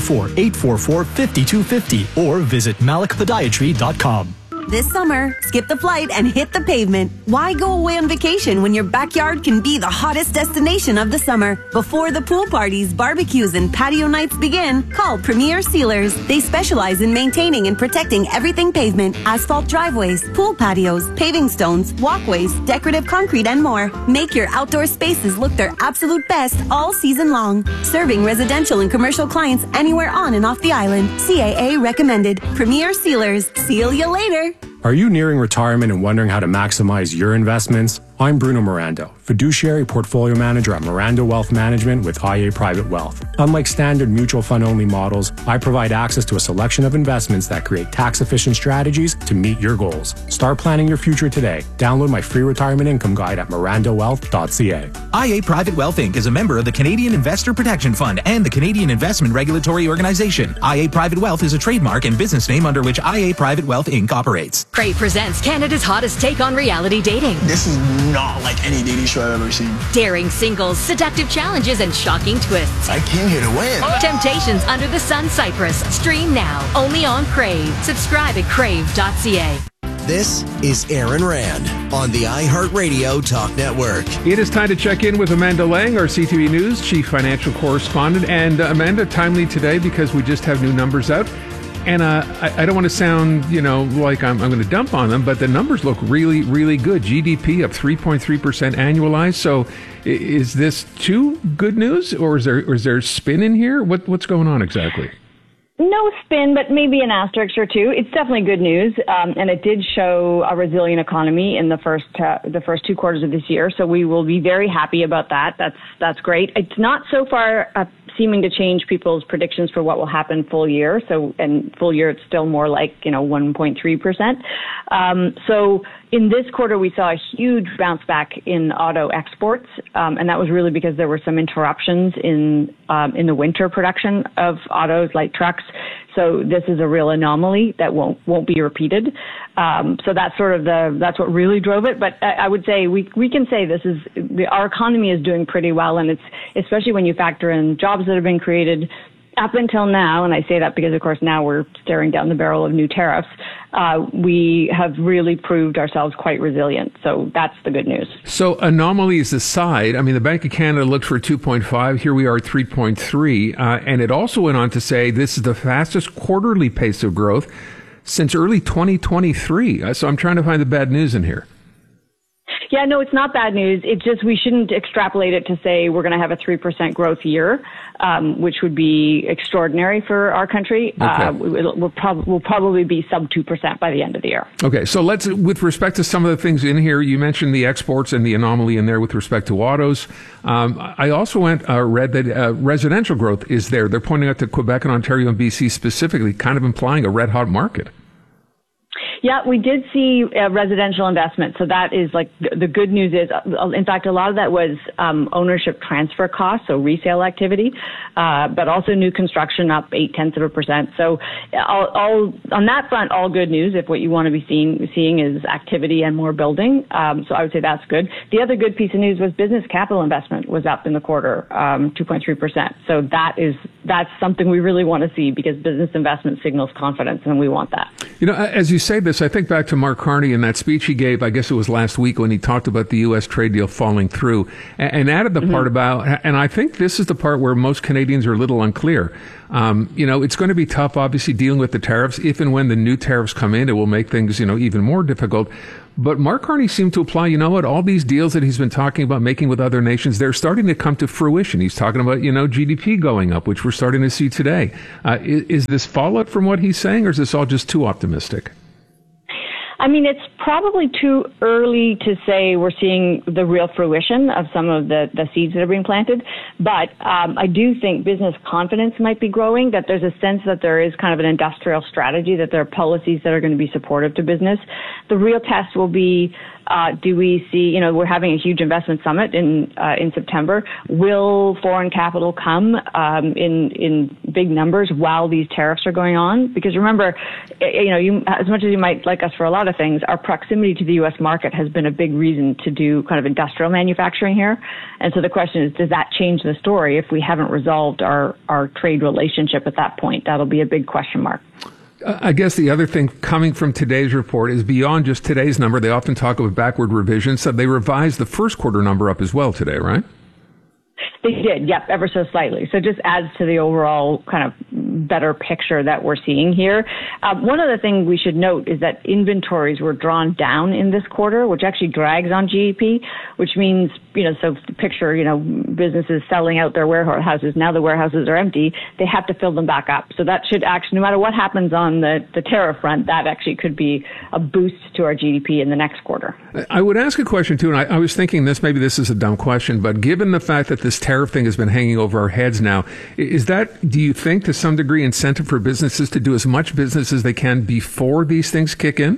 514-844-5250 or visit malikpodiatry.com. This summer, skip the flight and hit the pavement. Why go away on vacation when your backyard can be the hottest destination of the summer? Before the pool parties, barbecues, and patio nights begin, call Premier Sealers. They specialize in maintaining and protecting everything pavement, asphalt driveways, pool patios, paving stones, walkways, decorative concrete, and more. Make your outdoor spaces look their absolute best all season long. Serving residential and commercial clients anywhere on and off the island. CAA recommended. Premier Sealers. Seal you later. Are you nearing retirement and wondering how to maximize your investments? I'm Bruno Mirando, fiduciary portfolio manager at Mirando Wealth Management with IA Private Wealth. Unlike standard mutual fund only models, I provide access to a selection of investments that create tax-efficient strategies to meet your goals. Start planning your future today. Download my free retirement income guide at mirandowealth.ca. IA Private Wealth Inc. is a member of the Canadian Investor Protection Fund and the Canadian Investment Regulatory Organization. IA Private Wealth is a trademark and business name under which IA Private Wealth Inc. operates. Crave presents Canada's hottest take on reality dating. This is not like any dating show I've ever seen. Daring singles, seductive challenges, and shocking twists. I came here to win. Temptations Under the Sun Cyprus. Stream now, only on Crave. Subscribe at crave.ca. This is Aaron Rand on the iHeartRadio Talk Network. It is time to check in with Amanda Lang, our CTV News chief financial correspondent. And Amanda, timely today because we just have new numbers out. And I don't want to sound, like I'm going to dump on them, but the numbers look really, really good. GDP up 3.3% annualized. So is this too good news, or is there spin in here? What's going on exactly? No spin, but maybe an asterisk or two. It's definitely good news, and it did show a resilient economy in the first 2 quarters of this year. So we will be very happy about that. That's great. It's not so far seeming to change people's predictions for what will happen full year. And full year, it's still more like 1.3%. So in this quarter, we saw a huge bounce back in auto exports, and that was really because there were some interruptions in the winter production of autos like trucks. So this is a real anomaly that won't be repeated. So that's that's what really drove it. But I would say we can say our economy is doing pretty well, and it's especially when you factor in jobs that have been created up until now, and I say that because, of course, now we're staring down the barrel of new tariffs, we have really proved ourselves quite resilient. So that's the good news. So anomalies aside, I mean, the Bank of Canada looked for 2.5. Here we are at 3.3. And it also went on to say this is the fastest quarterly pace of growth since early 2023. So I'm trying to find the bad news in here. Yeah, no, it's not bad news. It's just we shouldn't extrapolate it to say we're going to have a 3% growth year, which would be extraordinary for our country. Okay. We'll probably be sub 2% by the end of the year. Okay, so let's, with respect to some of the things in here, you mentioned the exports and the anomaly in there with respect to autos. I also read that residential growth is there. They're pointing out to Quebec and Ontario and BC specifically, kind of implying a red-hot market. Yeah, we did see residential investment. So that is like the good news is, in fact, a lot of that was ownership transfer costs, so resale activity, but also new construction up 0.8%. So all on that front, all good news. If what you want to be seeing is activity and more building, so I would say that's good. The other good piece of news was business capital investment was up in the quarter, 2.3%. So that's something we really want to see because business investment signals confidence, and we want that. You know, as you say this, I think back to Mark Carney and that speech he gave, I guess it was last week when he talked about the U.S. trade deal falling through and added the part about, and I think this is the part where most Canadians are a little unclear. You know, it's going to be tough, obviously, dealing with the tariffs. If and when the new tariffs come in, it will make things, you know, even more difficult. But Mark Carney seemed to apply, you know what, all these deals that he's been talking about making with other nations, they're starting to come to fruition. He's talking about, you know, GDP going up, which we're starting to see today. Is this fallout from what he's saying, or is this all just too optimistic? I mean, it's probably too early to say we're seeing the real fruition of some of the seeds that are being planted. But I do think business confidence might be growing, that there's a sense that there is kind of an industrial strategy, that there are policies that are going to be supportive to business. The real test will be, do we see, you know, we're having a huge investment summit in September. Will foreign capital come in big numbers while these tariffs are going on? Because remember, you know, as much as you might like us for a lot of things, our proximity to the U.S. market has been a big reason to do kind of industrial manufacturing here. And so the question is, does that change the story if we haven't resolved our trade relationship at that point? That'll be a big question mark. I guess the other thing coming from today's report is beyond just today's number. They often talk about backward revisions. So they revised the first quarter number up as well today, right? They did, yep, ever so slightly. So it just adds to the overall kind of better picture that we're seeing here. One other thing we should note is that inventories were drawn down in this quarter, which actually drags on GDP, which means, you know, so picture, you know, businesses selling out their warehouses. Now the warehouses are empty. They have to fill them back up. So that should actually, no matter what happens on the tariff front, that actually could be a boost to our GDP in the next quarter. I would ask a question too, and I was thinking maybe this is a dumb question, but given the fact that this tariff thing has been hanging over our heads now, is that, do you think, to some degree, incentive for businesses to do as much business as they can before these things kick in?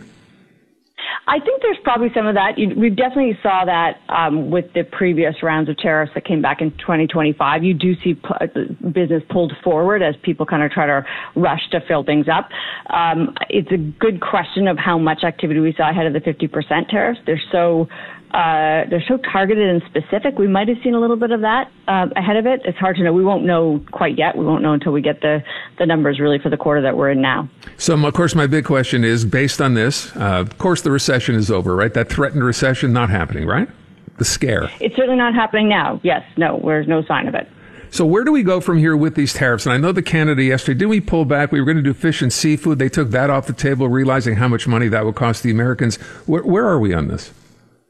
I think there's probably some of that. We definitely saw that with the previous rounds of tariffs that came back in 2025. You do see business pulled forward as people kind of try to rush to fill things up. It's a good question of how much activity we saw ahead of the 50% tariffs. They're so targeted and specific. We might have seen a little bit of that ahead of it. It's hard to know. We won't know quite yet. We won't know until we get the numbers really for the quarter that we're in now. So, of course, my big question is, based on this, of course, the recession is over, right? That threatened recession not happening, right? The scare. It's certainly not happening now. Yes. No, there's no sign of it. So where do we go from here with these tariffs? And I know the Canada yesterday, didn't we pull back? We were going to do fish and seafood. They took that off the table, realizing how much money that would cost the Americans. Where are we on this?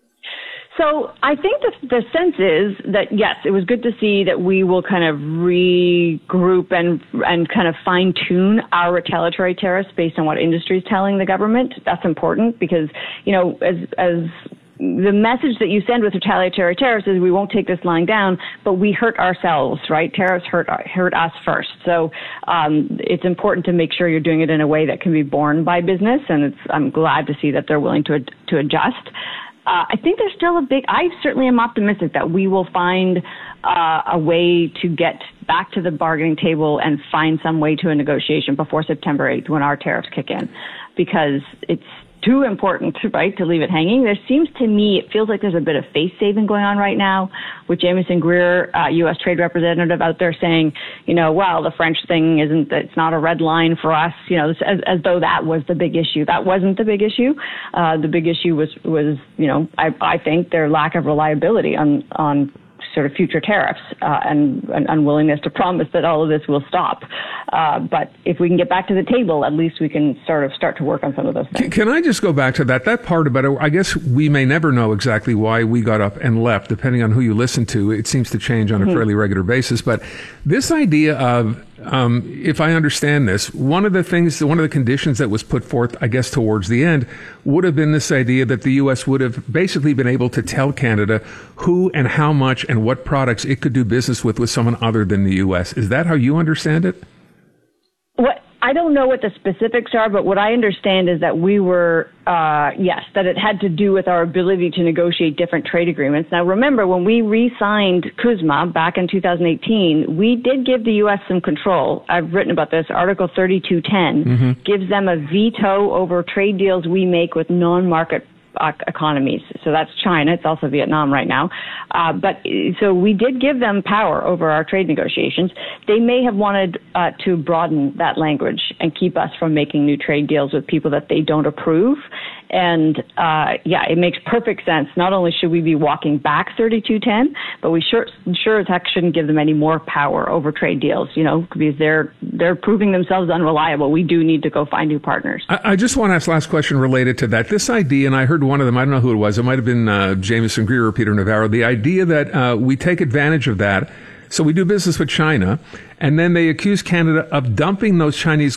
So I think the sense is that, yes, it was good to see that we will kind of regroup and kind of fine-tune our retaliatory tariffs based on what industry is telling the government. That's important because, you know, as the message that you send with retaliatory tariffs is we won't take this lying down, but we hurt ourselves, right? Tariffs hurt us first. So it's important to make sure you're doing it in a way that can be borne by business, and I'm glad to see that they're willing to adjust. I think there's still I certainly am optimistic that we will find a way to get back to the bargaining table and find some way to a negotiation before September 8th when our tariffs kick in, because it's too important, right, to leave it hanging. There seems to me, it feels like there's a bit of face saving going on right now with Jamieson Greer, U.S. trade representative, out there saying, you know, well, the French thing it's not a red line for us, you know, as though that was the big issue. That wasn't the big issue. The big issue was, you know, I think their lack of reliability on sort of future tariffs and an unwillingness to promise that all of this will stop. But if we can get back to the table, at least we can sort of start to work on some of those things. Can I just go back to that part about it? I guess we may never know exactly why we got up and left, depending on who you listen to. It seems to change on a fairly regular basis. But this idea of, if I understand this, one of the conditions that was put forth, I guess, towards the end would have been this idea that the U.S. would have basically been able to tell Canada who and how much and what products it could do business with someone other than the U.S. Is that how you understand it? I don't know what the specifics are, but what I understand is that we were, that it had to do with our ability to negotiate different trade agreements. Now, remember, when we re-signed CUSMA back in 2018, we did give the U.S. some control. I've written about this. Article 3210 gives them a veto over trade deals we make with non-market economies. So that's China. It's also Vietnam right now. So we did give them power over our trade negotiations. They may have wanted to broaden that language and keep us from making new trade deals with people that they don't approve. And it makes perfect sense. Not only should we be walking back 3210, but we sure as heck shouldn't give them any more power over trade deals, because they're proving themselves unreliable. We do need to go find new partners. I just want to ask last question related to that. This idea, and I heard one of them, I don't know who it was, it might have been Jameson Greer or Peter Navarro, the idea that we take advantage of that. So we do business with China, and then they accuse Canada of dumping those Chinese